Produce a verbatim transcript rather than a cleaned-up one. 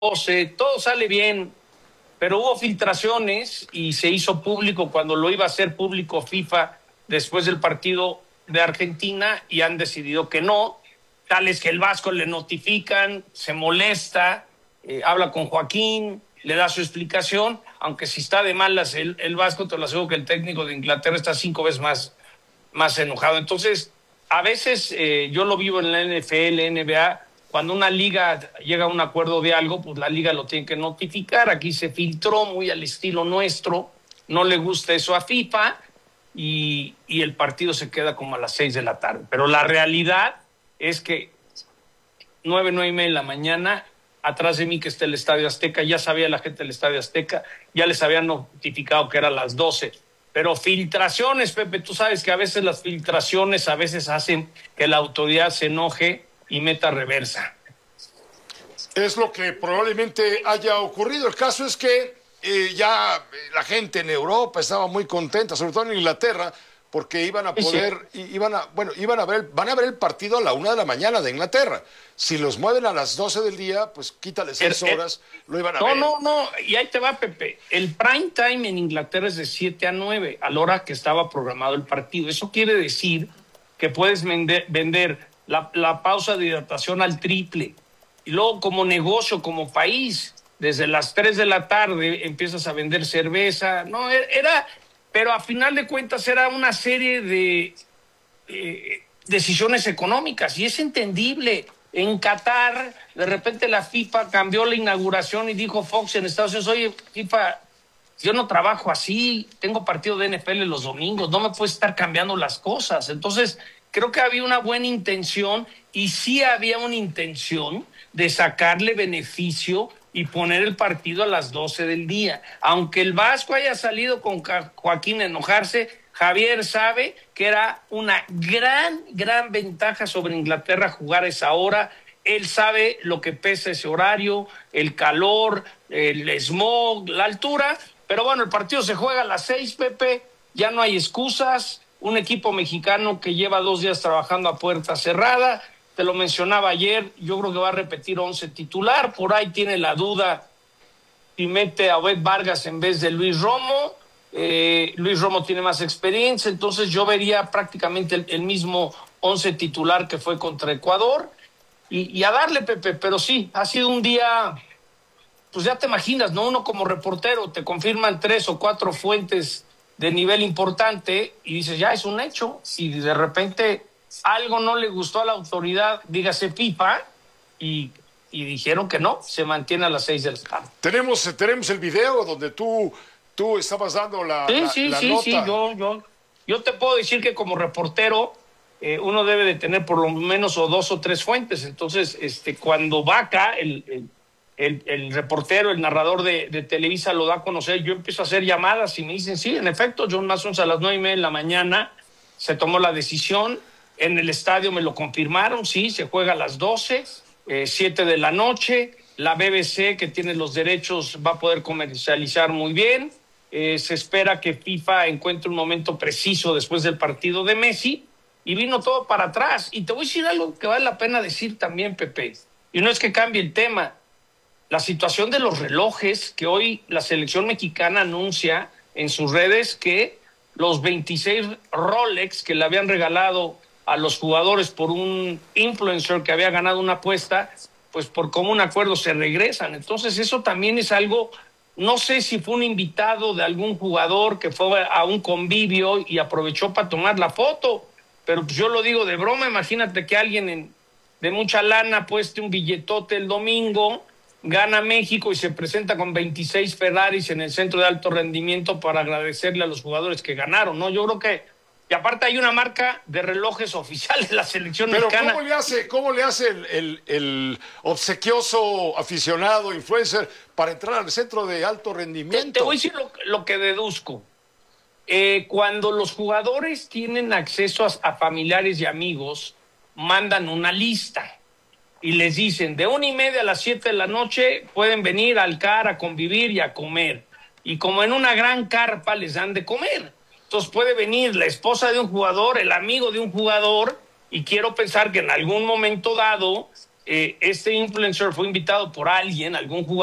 doce, todo sale bien, pero hubo filtraciones y se hizo público cuando lo iba a hacer público FIFA después del partido de Argentina y han decidido que no, tales que el Vasco le notifican, se molesta, eh, habla con Joaquín, le da su explicación, aunque si está de malas el, el Vasco, te lo aseguro que el técnico de Inglaterra está cinco veces más, más enojado. Entonces, a veces eh, yo lo vivo en la N F L, N B A, cuando una liga llega a un acuerdo de algo, pues la liga lo tiene que notificar. Aquí se filtró muy al estilo nuestro, no le gusta eso a FIFA y, y el partido se queda como a las seis de la tarde. Pero la realidad es que nueve, nueve y media de la mañana, atrás de mí que está el Estadio Azteca, ya sabía la gente del Estadio Azteca, ya les habían notificado que era a las doce. Pero filtraciones, Pepe, tú sabes que a veces las filtraciones a veces hacen que la autoridad se enoje y meta reversa. Es lo que probablemente haya ocurrido. El caso es que eh, ya la gente en Europa estaba muy contenta, sobre todo en Inglaterra, porque iban a poder, sí. iban a, bueno, iban a ver, van a ver el partido a la una de la mañana de Inglaterra. Si los mueven a las doce del día, pues quítale seis el, horas, el, lo iban a no, ver. No, no, no, y ahí te va, Pepe. El prime time en Inglaterra es de siete a nueve, a la hora que estaba programado el partido. Eso quiere decir que puedes vender, vender la, la pausa de hidratación al triple. Y luego como negocio, como país, desde las tres de la tarde empiezas a vender cerveza. No, era... Pero a final de cuentas era una serie de eh, decisiones económicas y es entendible. En Qatar, de repente la FIFA cambió la inauguración y dijo Fox en Estados Unidos, oye, FIFA, yo no trabajo así, tengo partido de N F L los domingos, no me puedes estar cambiando las cosas. Entonces, creo que había una buena intención y sí había una intención de sacarle beneficio y poner el partido a las doce del día. Aunque el Vasco haya salido con Joaquín a enojarse, Javier sabe que era una gran, gran ventaja sobre Inglaterra jugar a esa hora. Él sabe lo que pesa ese horario, el calor, el smog, la altura. Pero bueno, el partido se juega a las seis, Pepe, ya no hay excusas. Un equipo mexicano que lleva dos días trabajando a puerta cerrada. Te lo mencionaba ayer, yo creo que va a repetir once titular, por ahí tiene la duda si mete a Obed Vargas en vez de Luis Romo, eh, Luis Romo tiene más experiencia, entonces yo vería prácticamente el, el mismo once titular que fue contra Ecuador, y, y a darle, Pepe, pero sí, ha sido un día, pues ya te imaginas, ¿no? Uno como reportero, te confirman tres o cuatro fuentes de nivel importante, y dices, ya es un hecho, y de repente algo no le gustó a la autoridad, dígase FIFA, y, y dijeron que no, se mantiene a las seis de la tarde. Tenemos, tenemos el video donde tú, tú estabas dando la, sí, la, sí, la sí, nota. Sí, yo, yo, yo te puedo decir que como reportero eh, uno debe de tener por lo menos o dos o tres fuentes. Entonces, este, cuando Vaca, el, el, el, el reportero, el narrador de, de Televisa lo da a conocer, yo empiezo a hacer llamadas y me dicen, sí, en efecto, John Mason a las nueve y media de la mañana se tomó la decisión. En el estadio me lo confirmaron, sí, se juega a las doce, eh, siete de la noche. La B B C, que tiene los derechos, va a poder comercializar muy bien. Eh, se espera que FIFA encuentre un momento preciso después del partido de Messi y vino todo para atrás. Y te voy a decir algo que vale la pena decir también, Pepe. Y no es que cambie el tema. La situación de los relojes, que hoy la selección mexicana anuncia en sus redes que los veintiséis Rolex que le habían regalado a los jugadores por un influencer que había ganado una apuesta, pues por común acuerdo se regresan. Entonces eso también es algo, no sé si fue un invitado de algún jugador que fue a un convivio y aprovechó para tomar la foto, pero pues yo lo digo de broma. Imagínate que alguien en, de mucha lana pueste un billetote el domingo, gana México y se presenta con veintiséis Ferraris en el centro de alto rendimiento para agradecerle a los jugadores que ganaron, ¿no? Yo creo que y aparte hay una marca de relojes oficial de la selección Pero mexicana. ¿cómo le hace, cómo le hace el, el, el obsequioso aficionado, influencer, para entrar al centro de alto rendimiento? Te, te voy a decir lo, lo que deduzco. Eh, cuando los jugadores tienen acceso a, a familiares y amigos, mandan una lista y les dicen, de una y media a las siete de la noche pueden venir al C A R a convivir y a comer. Y como en una gran carpa les dan de comer. Entonces puede venir la esposa de un jugador, el amigo de un jugador, y quiero pensar que en algún momento dado eh, este influencer fue invitado por alguien, algún jugador